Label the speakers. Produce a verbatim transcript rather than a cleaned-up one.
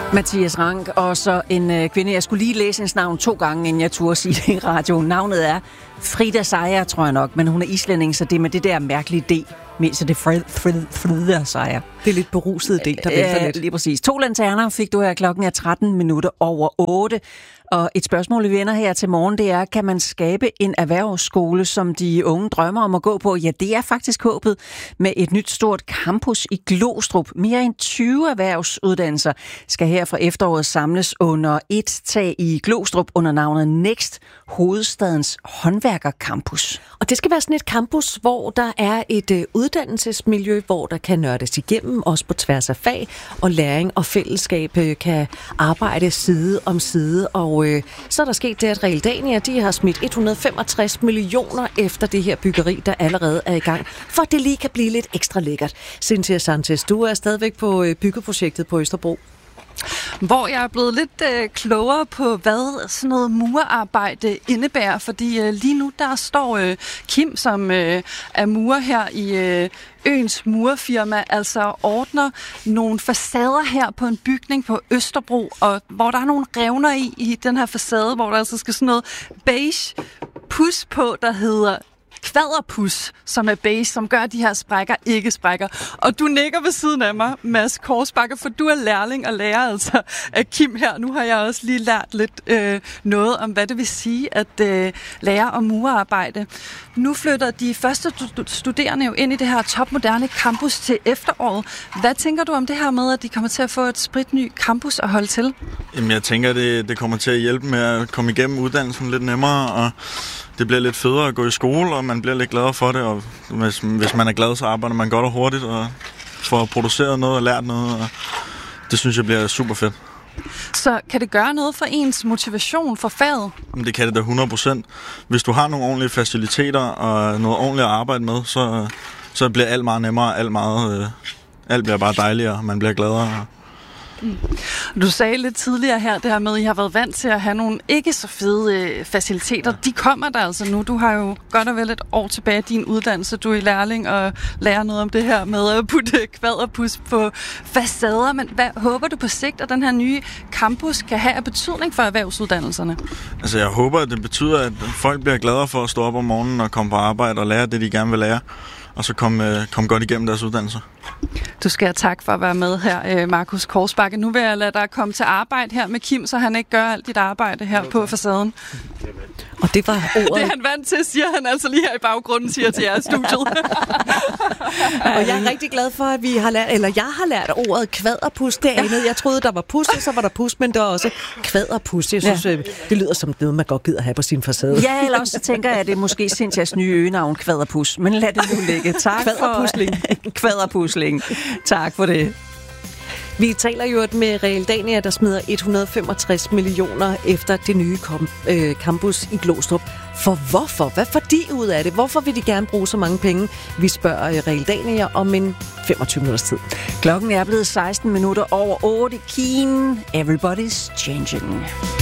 Speaker 1: Mathias Rank, og så en øh, kvinde. Jeg skulle lige læse hendes navn to gange, inden jeg turde sige det i radioen. Navnet er Frida Seier, tror jeg nok, men hun er islænding, så det er med det der mærkelige D. Så det er Frida, Frida, Frida Seier.
Speaker 2: Det er lidt beruset D, der vælter lidt.
Speaker 1: Lige præcis. To lanterner fik du her. Klokken er tretten minutter over otte. Og et spørgsmål, vi vender her til morgen, det er, kan man skabe en erhvervsskole, som de unge drømmer om at gå på? Ja, det er faktisk håbet med et nyt stort campus i Glostrup. Mere end tyve erhvervsuddannelser skal her fra efteråret samles under et tag i Glostrup under navnet Next, hovedstadens håndværkercampus.
Speaker 2: Og det skal være sådan et campus, hvor der er et øh, uddannelsesmiljø, hvor der kan nørdes igennem, også på tværs af fag, og læring og fællesskab øh, kan arbejde side om side. Og øh, så er der sket det, at Realdania, de har smidt et hundrede og femogtres millioner efter det her byggeri, der allerede er i gang, for det lige kan blive lidt ekstra lækkert. Cynthia Sanchez, du er stadigvæk på øh, byggeprojektet på Østerbro.
Speaker 3: Hvor jeg er blevet lidt øh, klogere på, hvad sådan noget murarbejde indebærer, fordi øh, lige nu der står øh, Kim, som øh, er murer her i øh, øens murfirma, altså ordner nogle facader her på en bygning på Østerbro, og hvor der er nogle revner i, i den her facade, hvor der altså skal sådan noget beige pus på, der hedder kvaderpus, som er beige, som gør, at de her sprækker ikke sprækker. Og du nikker ved siden af mig, Mads Korsbakke, for du er lærling og lærer altså af Kim her. Nu har jeg også lige lært lidt øh, noget om, hvad det vil sige at øh, lære om murarbejde. Nu flytter de første studerende jo ind i det her topmoderne campus til efteråret. Hvad tænker du om det her med, at de kommer til at få et spritny campus at holde til?
Speaker 4: Jamen, jeg tænker, det, det kommer til at hjælpe med at komme igennem uddannelsen lidt nemmere, og det bliver lidt federe at gå i skole, og man bliver lidt gladere for det, og hvis, hvis man er glad, så arbejder man godt og hurtigt, og får produceret noget og lært noget, og det synes jeg bliver super fedt.
Speaker 3: Så kan det gøre noget for ens motivation for faget?
Speaker 4: Det kan det da hundrede procent. Hvis du har nogle ordentlige faciliteter og noget ordentligt at arbejde med, så, så bliver alt meget nemmere, alt, meget, øh, alt bliver bare dejligere, man bliver gladere.
Speaker 3: Mm. Du sagde lidt tidligere her, det her med, at I har været vant til at have nogle ikke så fede øh, faciliteter. De kommer der altså nu. Du har jo godt og vel et år tilbage i din uddannelse. Du er i lærling og lærer noget om det her med at putte kvaderpus på facader. Men hvad håber du på sigt, at den her nye campus kan have af betydning for erhvervsuddannelserne?
Speaker 4: Altså, jeg håber, at det betyder, at folk bliver gladere for at stå op om morgenen og komme på arbejde og lære det, de gerne vil lære. Og så komme kom godt igennem deres uddannelser.
Speaker 3: Du skal have tak for at være med her, Markus Korsbakke. Nu vil jeg lade dig komme til arbejde her med Kim, så han ikke gør alt dit arbejde her på facaden.
Speaker 2: Og det var ordet.
Speaker 3: Det er han vant til, siger han altså lige her i baggrunden, siger til jeres studiet.
Speaker 2: Og jeg er rigtig glad for, at vi har lært, eller jeg har lært ordet kvaderpus. Det anede. Jeg troede, der var pus, og så var der pus, men der var også kvaderpus. Jeg synes, ja. Det lyder som noget, man godt gider have på sin facade.
Speaker 1: Ja, eller også så tænker jeg, at det er måske Cynthias nye øgenavn, kvaderpus. Men lad det nu ligge. Tak
Speaker 2: Kvaderpusling.
Speaker 1: for... Kvaderpusling. Tak for det.
Speaker 2: Vi taler jo med Realdania, der smider et hundrede og femogtres millioner efter det nye campus i Glostrup. For hvorfor? Hvad får de ud af det? Hvorfor vil de gerne bruge så mange penge? Vi spørger Realdania om en femogtyve minutters tid.
Speaker 1: Klokken er blevet seksten minutter over otte. Keen. Everybody's changing.